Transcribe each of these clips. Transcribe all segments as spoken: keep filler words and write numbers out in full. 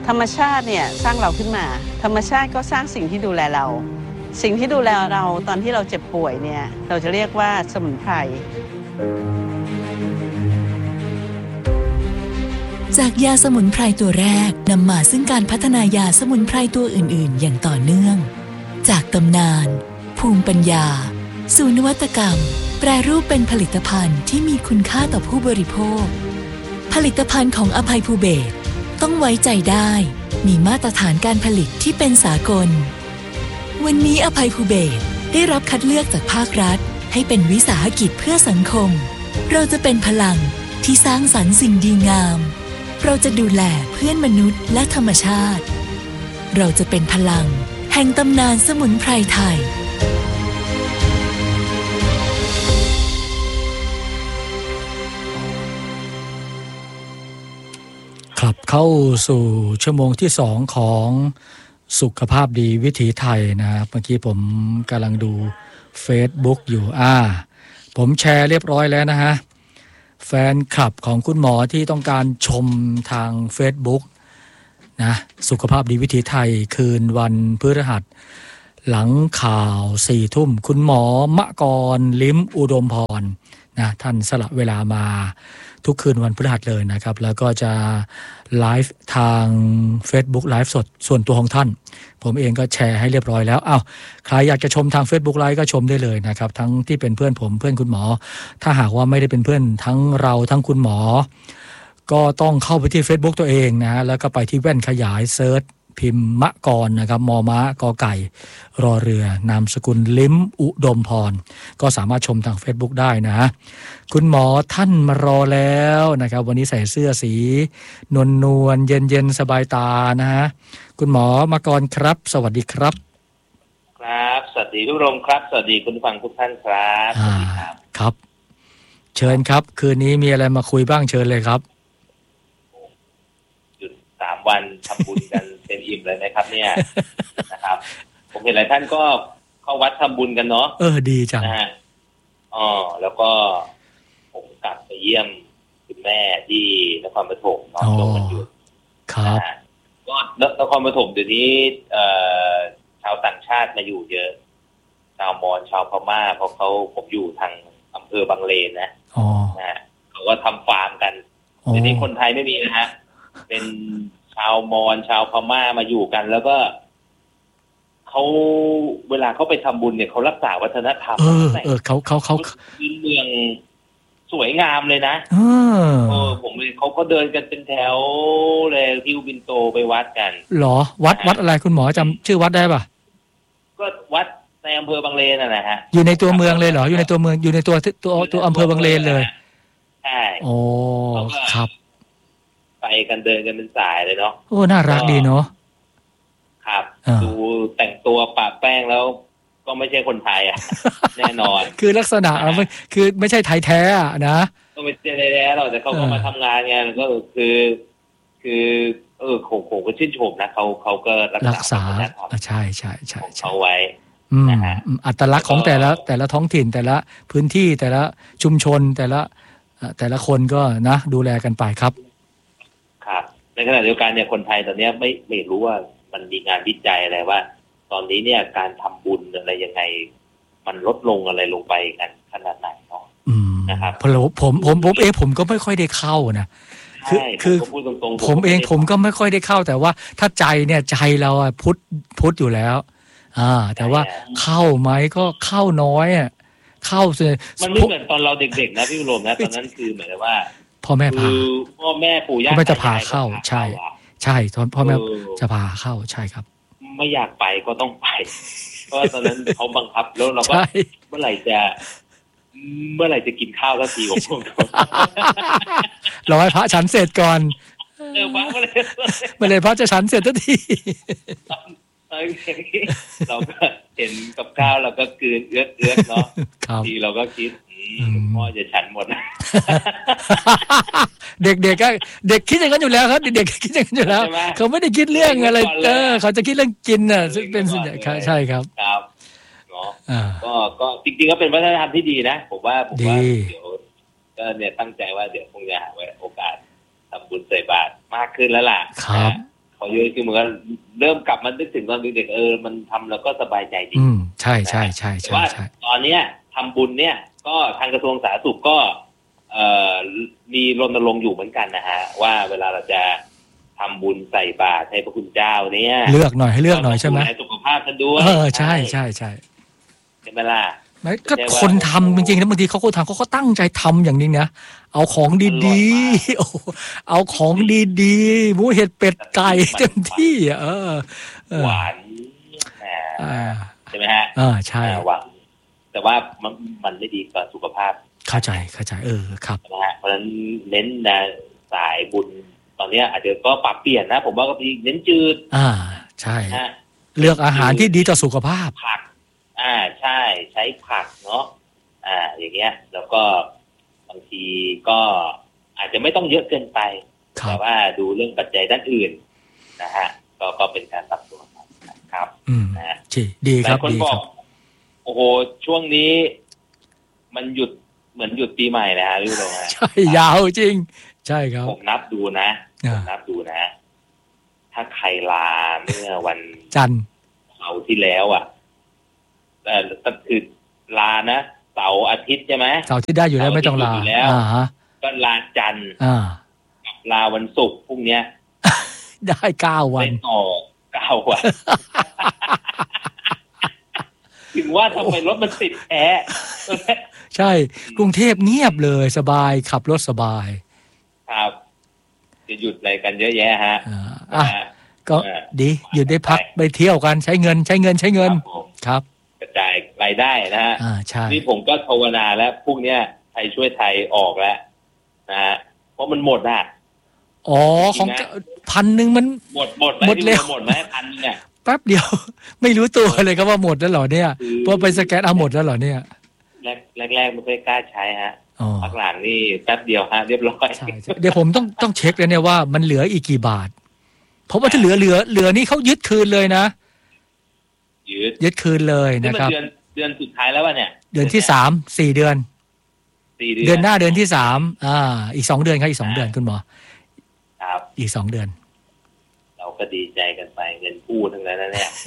ธรรมชาติเนี่ยสร้างเราขึ้นมาธรรมชาติก็สร้างสิ่งที่ดูแลเราสิ่งที่ดูแลเราตอนที่เราเจ็บป่วยเนี่ยเราจะเรียกว่าสมุนไพรจากยาสมุนไพรตัวแรกนำมาซึ่งการพัฒนายาสมุนไพรตัวอื่นๆอย่างต่อเนื่องจากตำนานภูมิปัญญาสู่นวัตกรรมแปรรูปเป็นผลิตภัณฑ์ที่มีคุณค่าต่อผู้บริโภคผลิตภัณฑ์ของอภัยภูเบศรต้องไว้ใจได้มีมาตรฐานการผลิตที่เป็นสากลวันนี้อภัยภูเบศรได้รับคัดเลือกจากภาครัฐให้เป็นวิสาหกิจเพื่อสังคมเราจะเป็นพลังที่สร้างสรรค์สิ่งดีงามเราจะดูแลเพื่อนมนุษย์และธรรมชาติเราจะเป็นพลังแห่งตำนานสมุนไพรไทยครับเข้าสู่ชั่วโมงที่สองของสุขภาพดีวิถีไทยนะครับเมื่อกี้ผมกำลังดู Facebook อยู่อ่าผมแชร์เรียบร้อยแล้วนะฮะแฟนคลับของคุณหมอที่ต้องการชมทาง Facebook นะสุขภาพดีวิถีไทยคืนวันพฤหัสหลังข่าวสี่ทุ่มคุณหมอมะกรลิ้มอุดมพรนะท่านสละเวลามาทุกคืนวันพฤหัสเลยนะครับแล้วก็จะไลฟ์ทาง Facebook ไลฟ์สดส่วนตัวของท่านผมเองก็แชร์ให้เรียบร้อยแล้วอ้าวใครอยากจะชมทาง Facebook ไลฟ์ก็ชมได้เลยนะครับทั้งที่เป็นเพื่อนผมเพื่อนคุณหมอถ้าหากว่าไม่ได้เป็นเพื่อนทั้งเราทั้งคุณหมอก็ต้องเข้าไปที่ Facebook ตัวเองนะแล้วก็ไปที่แว่นขยายเซิร์ชพิมพ์มะกรนะครับมอม้ากอไก่รอเรือนามสกุลลิ้มอุดมพรก็สามารถชมทาง Facebook ได้นะฮะคุณหมอท่านมารอแล้วนะครับวันนี้ใส่เสื้อสีนวลนวลเย็นเย็นสบายตานะฮะคุณหมอมะกรครับสวัสดีครับครับสวัสดีทุกท่านครับสวัสดีคุณผู้ฟังทุกท่านครับสวัสดีครับครับเชิญครับคืนนี้มีอะไรมาคุยบ้างเชิญเลยครับหยุดสามวันทำบุญกันเต็มอิ่มเลยนะครับเนี่ยนะครับผมเห็นหลายท่านก็เข้าวัดทำบุญกันเนาะเออดีจังนะฮะอ๋อแล้วก็ผมกลับไปเยี่ยมคุณแม่ที่นครปฐมเนาะช่วงวันหยุดครับก็นครปฐมเดี๋ยวนี้เอ่อชาวต่างชาติมาอยู่เยอะชาวมอญชาวพม่าเพราะเขาผมอยู่ทางอำเภอบางเลนนะอ๋อนะเขาก็ทำฟาร์มกันเดี๋ยวนี้คนไทยไม่มีนะฮะเป็นชาวมอญชาวพม่ามาอยู่กันแล้วก็เขาเวลาเขาไปทำบุญเนี่ยเขารักษาวัฒนธรรมเออเออเขาเขาเขาพื้นเมืองสวยงามเลยนะเออผมเขาก็เดินกันเป็นแถวเลยทิวบินโตไปวัดกันหรอวัดวัดอะไรคุณหมอจำชื่อวัดได้ป่ะก็วัดในอำเภอบางเลนน่ะนะฮะอยู่ในตัวเมืองเลยเหรออยู่ในตัวเมืองอยู่ในตัวตัวตัวอำเภอบางเลนเลยใช่โอ้ครับไปกันเดินกันเป็นสายเลยเนาะโอ้น่ารักดีเนาะครับดูแต่งตัวปะแป้งแล้วก็ไม่ใช่คนไทยอ่ะแน่นอนคือลักษณะไม่คือไม่ใช่ไทยแท้อ่ะนะก็ไม่ใช่ไทยแท้หรอกแต่เขาก็มาทำงานไงก็คือคือเออโขงโขงก็ชื่นชมนะเขาเขาก็รักษาใช่ใช่ใช่เอาไว้นะฮะอัตลักษณ์ของแต่ละแต่ละท้องถิ่นแต่ละพื้นที่แต่ละชุมชนแต่ละแต่ละคนก็นะดูแลกันไปครับครับในขณะเดียวกันเนี่ยคนไทยตอนนี้ไม่ไม่รู้ว่ามันมีงานวิจัยอะไรว่าตอนนี้เนี่ยการทำบุญอะไรยังไงมันลดลงอะไรลงไปกันขนาดไหนเนาะนะครับเพราะผมผมผมเองผมก็ไม่ค่อยได้เข้านะคือคือผมเองผมก็ไม่ค่อยได้เข้าแต่ว่าถ้าใจเนี่ยใจเราอ่ะพุทธพุทธอยู่แล้วอ่าแต่ว่าเข้าไหมก็เข้าน้อยอ่ะเข้ามันไม่เหมือนตอนเราเด็กๆนะพี่รวมนะตอนนั้นคือเหมือนว่าพ่อแม่พาพ่อแม่ปู่ย่าพ่อแม่จะพาเข้าใช่ใช่ตอนพ่อแม่จะพาเข้าใช่ครับไม่อยากไปก็ต้องไปเพราะตอนนั้นเขาบังคับแล้วเราก็เมื่อไหร่จะเมื่อไหร่จะกินข้าวสักทีผมพูดรอให้พระฉันเสร็จก่อนเออพระเมื่อไหร่เมื่อไหร่พระจะฉันเสร็จสักทีเราก็เห็นกับข้าวเราก็กลืนเอื้อเอื้อเนาะทีเราก็คิดพ่อจะฉันหมดนะเด็กๆก็เด็กคิดอย่างนั้นอยู่แล้วครับเด็กๆคิดอย่างนั้นอยู่แล้วเขาไม่ได้คิดเรื่องอะไรเออเขาจะคิดเรื่องกินน่ะซึ่งเป็นสิ่งใช่ครับครับเนาะก็ก็จริงๆก็เป็นวัฒนธรรมที่ดีนะผมว่าผมว่าเดี๋ยวก็เนี่ยตั้งใจว่าเดี๋ยวคงจะหาโอกาสทำบุญใส่บาตรมากขึ้นแล้วล่ะครับพอเยอะคือเหมือนเริ่มกลับมานึกถึงตอนเด็กๆเออมันทำแล้วก็สบายใจดีอืมใช่ใช่ใช่ใช่ว่าใช่ตอนเนี้ยทำบุญเนี่ยก็ทางกระทรวงสาธารณสุขก็เอ่อมีรณรงค์อยู่เหมือนกันนะฮะว่าเวลาเราจะทำบุญใส่บาตรให้พระคุณเจ้าเนี่ยเลือกหน่อยให้เลือกหน่อยใช่ไหมสุขภาพกันด้วยเออใช่ใช่ใช่ใช่ไหมล่ะไม่ก็คนทำจริงๆนะบางทีเขาก็ทำเขาก็ตั้งใจทำอย่างนี้นะเอาของดีๆโอ้เอาของดีๆหมูเห็ดเป็ดไก่เต็มที่เออหวานใช่ไหมฮะอ่าใช่หวานแต่ว่ามันมันไม่ดีต่อสุขภาพเข้าใจเข้าใจเออครับนะฮะเพราะฉะนั้นเน้นนะสายบุญตอนนี้อาจจะก็ปรับเปลี่ยนนะผมว่าก็มีเน้นจืดอ่าใช่เลือกอาหารที่ดีต่อสุขภาพผักอ่าใช่ใช้ผักเนาะอ่าอย่างเงี้ยแล้วก็บางทีก็อาจจะไม่ต้องเยอะเกินไปแต่ว่าดูเรื่องปัจจัยด้านอื่นนะฮะก็ก็เป็นการปรับตัวครับอืมนะดีครับดีครับโอ้โหช่วงนี้มันหยุดเหมือนหยุดปีใหม่นะฮะพี่ลุงฮะใช่ยาวจริงใช่ครับผมนับดูนะผมนับดูนะถ้าใครลาเมื่อวันจันทร์เสาร์ที่แล้วอ่ะแต่ก็คือลานะเสาร์อาทิตย์ใช่ไหมเสาร์ที่ได้อยู่แล้วไม่ต้องลาอ่าฮะก็ลาจันทร์อ่าลาวันศุกร์พรุ่งนี้ได้เก้าวันได้ต่อเก้าวันถึงว่าทำไมรถมันติดแอร์ใช่กรุงเทพเงียบเลยสบายขับรถสบายครับจะหยุดอะไรกันเยอะแยะฮะอ่าก็ดีหยุดได้พักไปเที่ยวกันใช้เงินใช้เงินใช้เงินครับกระจายรายได้นะฮะอ่าใช่นี่ผมก็ภาวนาแล้วพรุ่งนี้ไทยช่วยไทยออกแล้วนะฮะเพราะมันหมดอ่ะอ๋อของพันหนึ่งมันหมดหมดหมดแล้วหมดไหมพันเนี่ยแป๊บเดียวไม่รู้ตัวเลยครับว่าหมดแล้วเหรอเนี่ยพอไปสแกนเอาหมดแล้วเหรอเนี่ยแรกแรกไม่ค่อยกล้าใช้ฮะพักหลังนี่แป๊บเดียวฮะเรียบร้อยใช่เดี๋ยวผมต้องต้องเช็คเลยเนี่ยว่ามันเหลืออีกกี่บาทเพราะว่าถ้าเหลือเหลือเหลือนี่เขายึดคืนเลยนะยึดยึดคืนเลยนะครับเดือนเดือนสุดท้ายแล้ววะเนี่ยเดือนที่สามสี่เดือนสี่เดือนเดือนหน้าเดือนที่สามอ่าอีกสองเดือนครับอีกสองเดือนคุณหมอครับอีกสองเดือนเราก็ดีใจกันไปเงินกู้ทั้งนั้นนะเนี่ย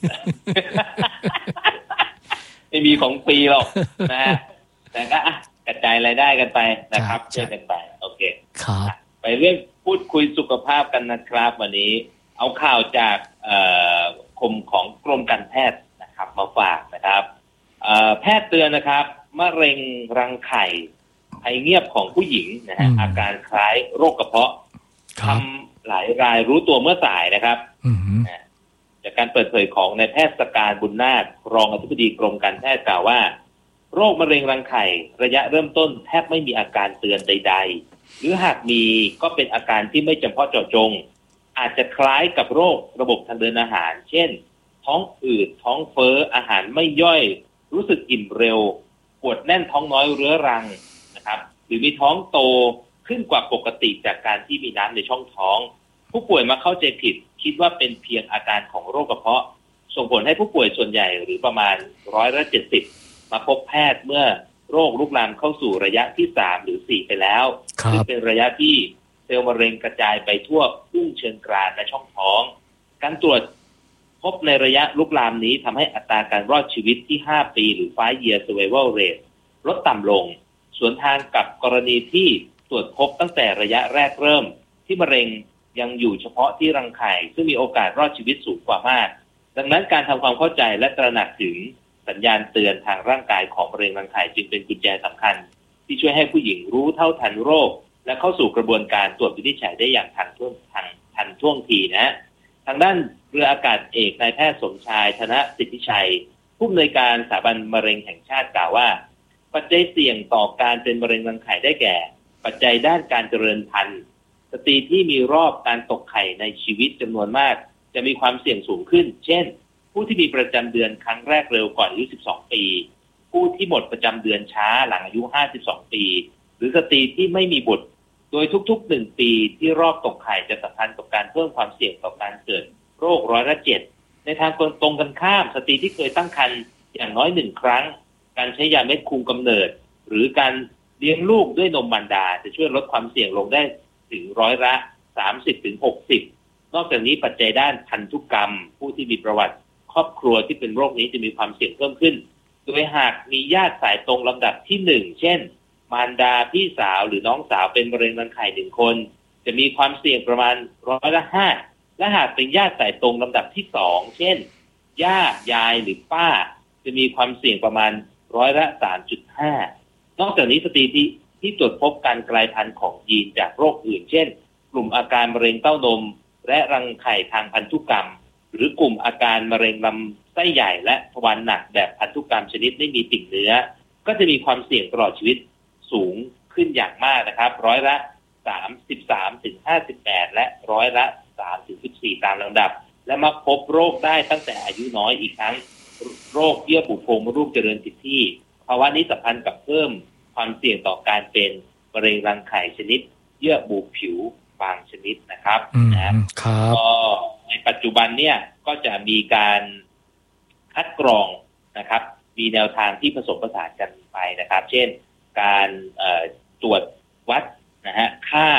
ไม่มีของฟรีหรอกนะฮะแต่ก็กระจายรายได้กันไปนะครับช่วยกันไปโอเคครับไปเรื่องพูดคุยสุขภาพกันนะครับวันนี้เอาข่าวจากคมของกรมการแพทย์นะครับมาฝากนะครับแพทย์เตือนนะครับมะเร็งรังไข่ภัยเงียบของผู้หญิงนะฮะอาการคล้ายโรคกระเพาะทำหลายรายรู้ตัวเมื่อสายนะครับจากการเปิดเผยของนายแพทย์สการบุญนาครองอธิบดีกรมการแพทย์กล่าวว่าโรคมะเร็งรังไข่ระยะเริ่มต้นแทบไม่มีอาการเตือนใดๆหรือหากมีก็เป็นอาการที่ไม่จำเพาะเจาะจงอาจจะคล้ายกับโรคระบบทางเดินอาหารเช่นท้องอืดท้องเฟ้ออาหารไม่ย่อยรู้สึกอิ่มเร็วปวดแน่นท้องน้อยเรื้อรังนะครับหรือมีท้องโตขึ้นกว่าปกติจากการที่มีน้ำในช่องท้องผู้ป่วยมาเข้าใจผิดคิดว่าเป็นเพียงอาการของโรคกระเพาะส่งผลให้ผู้ป่วยส่วนใหญ่หรือประมาณร้อยละเจ็ดสิบมาพบแพทย์เมื่อโรคลุกลามเข้าสู่ระยะที่สามหรือสี่ไปแล้วซึ่งเป็นระยะที่เซลล์มะเร็งกระจายไปทั่วพุ่งเชิงกรานและช่องท้องการตรวจพบในระยะลุกลามนี้ทำให้อัตราการรอดชีวิตที่ห้าปีหรือ five year survival rate ลดต่ำลงสวนทางกับกรณีที่ตรวจพบตั้งแต่ระยะแรกเริ่มที่มะเร็งยังอยู่เฉพาะที่รังไข่ซึ่งมีโอกาสรอดชีวิตสูงกว่ามากดังนั้นการทำความเข้าใจและตระหนักถึงสัญญาณเตือนทางร่างกายของมะเร็งรังไข่จึงเป็นกุญแจสำคัญที่ช่วยให้ผู้หญิงรู้เท่าทันโรคและเข้าสู่กระบวนการตรวจวินิจฉัยได้อย่างทันท่วงทันทันท่วงทีนะทางด้านเรืออากาศเอกนายแพทย์สมชายธนสิทธิชัยผู้อำนวยการสถาบันมะเร็งแห่งชาติกล่าวว่าปัจจัยเสี่ยงต่อการเป็นมะเร็งรังไข่ได้แก่ปัจจัยด้านการเจริญพันธุ์สตรีที่มีรอบการตกไข่ในชีวิตจำนวนมากจะมีความเสี่ยงสูงขึ้นเช่นผู้ที่มีประจำเดือนครั้งแรกเร็วก่อนอายุสิบสองปีผู้ที่หมดประจำเดือนช้าหลังอายุห้าสิบสองปีหรือสตรีที่ไม่มีบุตรโดยทุกๆหนึ่งปีที่รอบตกไข่จะสัมพันธ์กับการเพิ่มความเสี่ยงต่อการเกิดโรคร้อยละเจ็ดในทางตรงกันข้ามสตรีที่เคยตั้งครรภ์อย่างน้อยหนึ่งครั้งการใช้ยาเม็ดคุมกำเนิดหรือการเลี้ยงลูกด้วยนมมารดาจะช่วยลดความเสี่ยงลงได้ถึงร้อยละสามสิบถึงหกสิบนอกจากนี้ปัจจัยด้านพันธุกรรมผู้ที่มีประวัติครอบครัวที่เป็นโรคนี้จะมีความเสี่ยงเพิ่มขึ้นโดยหากมีญาติสายตรงลำดับที่หนึ่งเช่นมารดาพี่สาวหรือน้องสาวเป็นมะเร็งรังไข่หนึ่งคนจะมีความเสี่ยงประมาณร้อยละห้าและหากเป็นญาติสายตรงลำดับที่สองเช่นย่ายายหรือป้าจะมีความเสี่ยงประมาณร้อยละสามจุดห้านอกจากนี้สถิติที่ตรวจพบการกลายพันธุ์ของยีนจากโรคอื่นเช่นกลุ่มอาการมะเร็งเต้านมและรังไข่ทางพันธุกรรมหรือกลุ่มอาการมะเร็งลำไส้ใหญ่และทวารหนักแบบพันธุกรรมชนิดไม่มีติ่งเนื้อก็จะมีความเสี่ยงตลอดชีวิตสูงขึ้นอย่างมากนะครับร้อยละสามสิบสามถึงห้าสิบแปดและร้อยละสามถึงสิบสี่ตามลำดับและมักพบโรคได้ตั้งแต่อายุน้อยอีกทั้งโรคเยื่อบุโพรงมดลูกเจริญผิดที่ภาวะนี้สัมพันธ์กับเพิ่มความเสี่ยงต่อการเป็นมะเร็งรังไข่ชนิดเยื่อบุผิวบางชนิดนะครับนะครับก็ในปัจจุบันเนี่ยก็จะมีการคัดกรองนะครับมีแนวทางที่ผสมผสานกันไปนะครับเช่นการตรวจวัดนะฮะค่า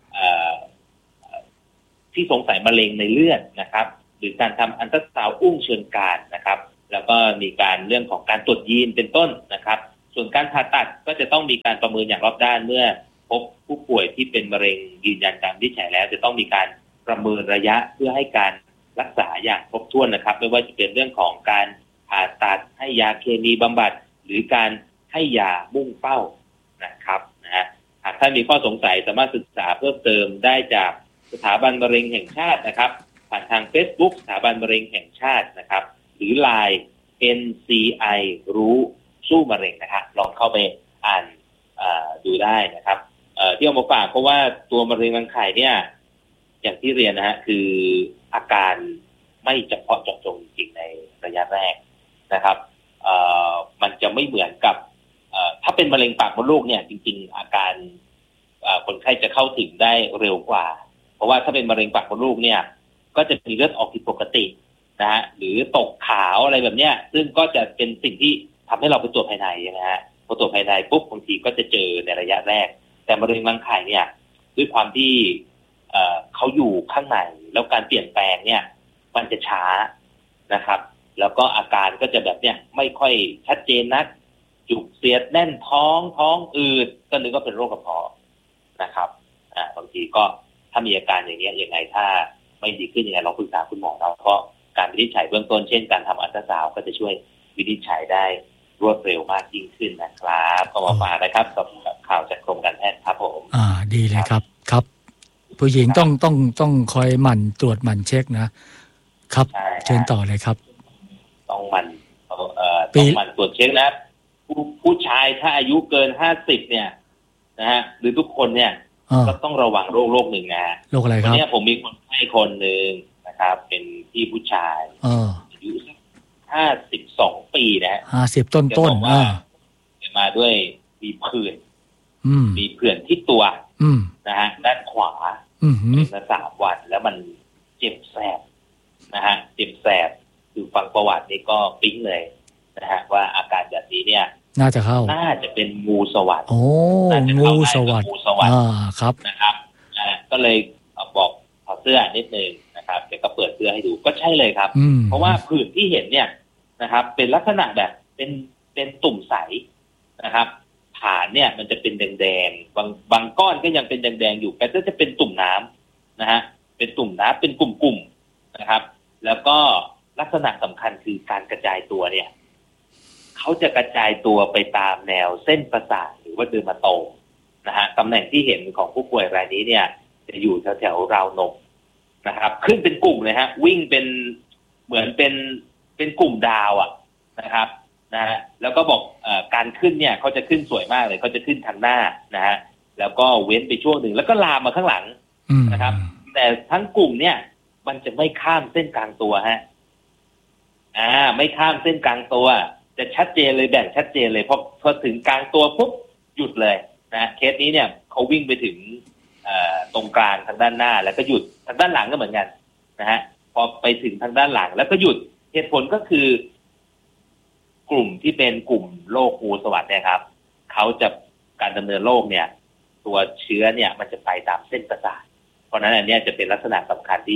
ที่สงสัยมะเร็งในเลือดนะครับหรือการทำอัลตราซาวด์อุ้งเชิงกรานนะครับแล้วก็มีการเรื่องของการตรวจยีนเป็นต้นนะครับส่วนการผ่าตัดก็จะต้องมีการประเมินอย่างรอบด้านเมื่อพบผู้ป่วยที่เป็นมะเร็งยืนยันการวินิจฉัยแล้วจะต้องมีการประเมินระยะเพื่อให้การรักษาอย่างครบถ้วนนะครับไม่ว่าจะเป็นเรื่องของการผ่าตัดให้ยาเคมีบำบัดหรือการให้ยามุ่งเป้านะครับนะฮะหากท่านมีข้อสงสัยสามารถศึกษาเพิ่มเติมได้จากสถาบันมะเร็งแห่งชาตินะครับผ่านทาง Facebook สถาบันมะเร็งแห่งชาตินะครับหรือ ไลน์ เอ็น ซี ไอ รู้สู้มะเร็งนะครับลองเข้าไปอ่านดูได้นะครับที่เอามาฝากเพราะว่าตัวมะเร็งรังไข่เนี่ยอย่างที่เรียนนะฮะคืออาการไม่เฉพาะเจาะจงจริงในระยะแรกนะครับมันจะไม่เหมือนกับถ้าเป็นมะเร็งปากมดลูกเนี่ยจริงๆอาการคนไข้จะเข้าถึงได้เร็วกว่าเพราะว่าถ้าเป็นมะเร็งปากมดลูกเนี่ยก็จะมีเลือดออกผิดปกตินะฮะหรือตกขาวอะไรแบบเนี้ยซึ่งก็จะเป็นสิ่งที่ทำให้เราไปตรวจภายในนะฮะพอตรวจภายในปุ๊บบางทีก็จะเจอในระยะแรกแต่มะเร็งรังไข่เนี่ยด้วยความที่เอ่อเขาอยู่ข้างในแล้วการเปลี่ยนแปลงเนี่ยมันจะช้านะครับแล้วก็อาการก็จะแบบเนี้ยไม่ค่อยชัดเจนนักจุกเสียดแน่นท้องท้องอืดก็นึกว่าเป็นโรคกระเพาะนะครับอ่าบางทีก็ถ้ามีอาการอย่างเงี้ยยังไงถ้าไม่ดีขึ้นยังไงเราปรึกษาคุณหมอเราเพราะการวินิจฉัยเบื้องต้นเช่นการทำอัลตราซาวด์ก็จะช่วยวินิจฉัยได้รวดเร็วมากยิ่งขึ้นนะครับก็มาฝากนะครับกับข่าวจากกรมการแพทย์ครับผมอ่าดีเลยครับครับผู้หญิงต้องต้องต้องคอยหมั่นตรวจหมั่นเช็คนะครับเชิญต่อเลยครับต้องหมั่นเอ่อต้องหมั่นตรวจเช็คนะผู้ผู้ชายถ้าอายุเกินห้าสิบเนี่ยนะฮะหรือทุกคนเนี่ยก็ต้องระวังโรคโรคหนึ่งนะโรคอะไรครับวันนี้ผมมีคนไข้คนหนึ่งนะครับเป็นพี่ผู้ชายอายุห้าสิบสองปีนะฮะห้าสิบต้นต้นอ่ามาด้วยมีผื่นมีผื่นที่ตัวนะฮะด้านขวาเป็นมาสามวันแล้วมันเจ็บแสบนะฮะเจ็บแสบคือฟังประวัตินี่ก็ปิ๊งเลยนะฮะว่าอาการแบบนี้เนี่ยน่าจะเข้าน่าจะเป็นงูสวัสด์โอ้งูสวัสด์งูสวัสด์อ่าครับนะครับอ่าก็เลยบอกถอดเสื้อนิดนึงนะครับแกก็เปิดเสื้อให้ดูก็ใช่เลยครับเพราะว่าผื่นที่เห็นเนี่ยนะครับเป็นลักษณะแบบเป็นเป็นตุ่มใสนะครับฐานเนี่ยมันจะเป็นแดงๆบางบางก้อนก็ยังเป็นแดงๆอยู่แต่ก็จะเป็นตุ่มน้ำนะฮะเป็นตุ่มน้ำเป็นกลุ่มๆนะครับแล้วก็ลักษณะสำคัญคือการกระจายตัวเนี่ยเขาจะกระจายตัวไปตามแนวเส้นประสาทหรือว่าเดอร์มาโตมนะฮะตำแหน่งที่เห็นของผู้ป่วยรายนี้เนี่ยจะอยู่แถวๆราวนมนะครับขึ้นเป็นกลุ่มเลยฮะวิ่งเป็นเหมือนเป็นเป็นกลุ่มดาวอ่ะนะครับนะฮะแล้วก็บอกเอ่อการขึ้นเนี่ยเขาจะขึ้นสวยมากเลยเขาจะขึ้นทางหน้านะฮะแล้วก็เว้นไปช่วงหนึ่งแล้วก็ลามมาข้างหลังนะครับแต่ทั้งกลุ่มเนี่ยมันจะไม่ข้ามเส้นกลางตัวฮะอ่าไม่ข้ามเส้นกลางตัวจะชัดเจนเลยแบ่งชัดเจนเลยพอพอถึงกลางตัวปุ๊บหยุดเลยนะเคสนี้เนี่ยเขาวิ่งไปถึงตรงกลางทางด้านหน้าแล้วก็หยุดทางด้านหลังก็เหมือนกันนะฮะพอไปถึงทางด้านหลังแล้วก็หยุดเหตุผลก็คือกลุ่มที่เป็นกลุ่มโรคงูสวัสด์เนี่ยครับเขาจะการดำเนินโรคเนี่ยตัวเชื้อเนี่ยมันจะไปตามเส้นประสาทเพราะนั้นอันนี้จะเป็นลักษณะสำคัญที่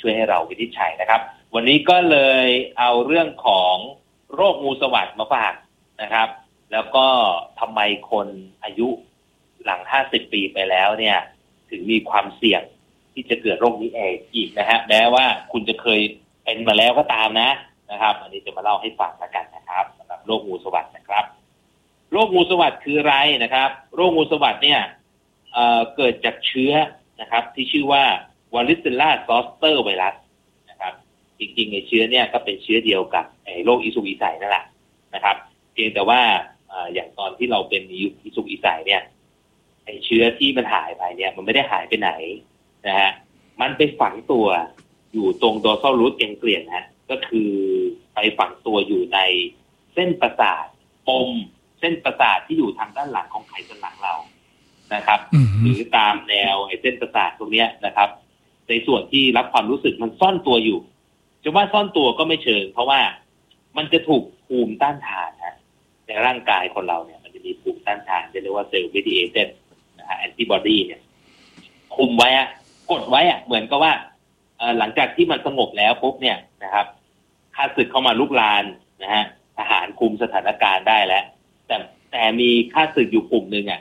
ช่วยให้เราวินิจฉัยนะครับวันนี้ก็เลยเอาเรื่องของโรคงูสวัสด์มาฝากนะครับแล้วก็ทำไมคนอายุหลังห้าสิบปีไปแล้วเนี่ยถึงมีความเสี่ยงที่จะเกิดโรคนี้เองอีกนะฮะแม้ว่าคุณจะเคยเป็นมาแล้วก็ตามนะนะครับอันนี้จะมาเล่าให้ฟังแล้วกันนะครับสำหรับโรคงูสวัสด์นะครับโรคงูสวัสด์คืออะไรนะครับโรคงูสวัสด์เนี่ย เอ่อ เกิดจากเชื้อนะครับที่ชื่อว่าวาริซิลลาซอสเตอร์ไวรัสนะครับจริงๆไอ้เชื้อเนี่ยก็เป็นเชื้อเดียวกับไอ้โรคอีสุกอีใสนั่นแหละนะครับเพียงแต่ว่าอย่างตอนที่เราเป็นอีสุกอีใสเนี่ยไอ้เชื้อที่มันหายไปเนี่ยมันไม่ได้หายไปไหนนะฮะมันไปฝังตัวอยู่ตรงดอร์ซัลรูทแกงเกลียนฮะก็คือไปฝังตัวอยู่ในเส้นประสาทปมเส้นประสาทที่อยู่ทางด้านหลังของไขสันหลังเรานะครับหรือตามแนวไอ้เส้นประสาทตรงนี้นะครับในส่วนที่รับความรู้สึกมันซ่อนตัวอยู่จะว่าซ่อนตัวก็ไม่เชิงเพราะว่ามันจะถูกภูมิต้านทานฮะในร่างกายคนเราเนี่ยมันจะมีภูมิต้านทานเรียกว่าเซลล์เมดิเอเตดนะฮะแอนติบอดีเนี่ยคุมไว้อะกดไว้อะเหมือนกับว่าหลังจากที่มันสงบแล้วปุ๊บเนี่ยนะครับข้าศึกเข้ามาลุกลานนะฮะทหารคุมสถานการณ์ได้แล้วแต่แต่มีข้าศึกอยู่กลุ่มนึงอ่ะ